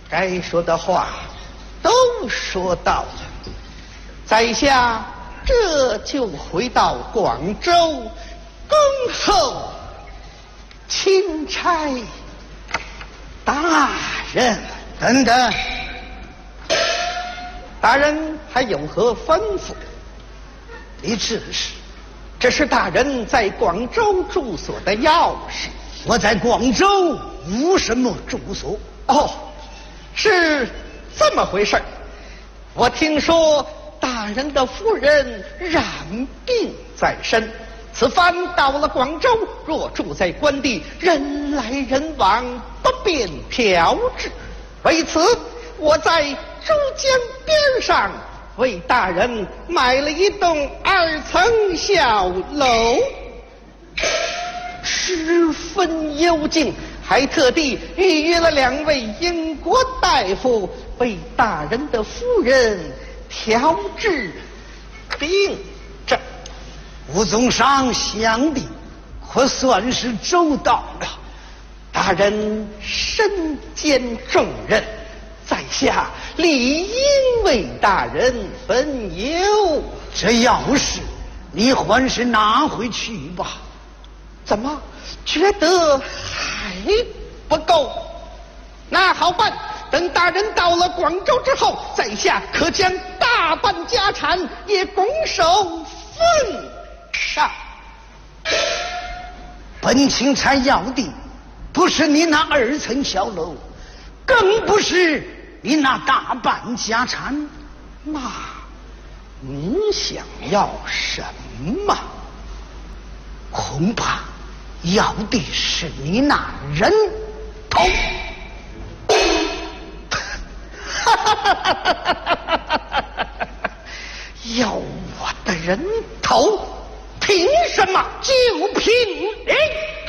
该说的话都说到了，在下这就回到广州恭候钦差大人。 等等， 大人还有何吩咐？ 你指示？ 这是大人在广州住所的钥匙。 我在广州无什么住所。 哦，是这么回事儿。我听说大人的夫人染病在身，此番到了广州，若住在官地，人来人往，不便调治。为此，我在珠江边上为大人买了一栋2层小楼，十分幽静，还特地预约了2位英国大夫为大人的夫人调治病症。 吴总上想的可算是周到了。 大人身兼重任，在下理应为大人分忧。 这钥匙你还是拿回去吧。 怎么觉得还不够？那好办，等大人到了广州之后，在下可将大半家产也拱手奉上。 本钦差要的不是你那2层小楼，更不是你那大半家产。 那您想要什么？ 恐怕要的是你那人头。 要我的人头？凭什么？ 就凭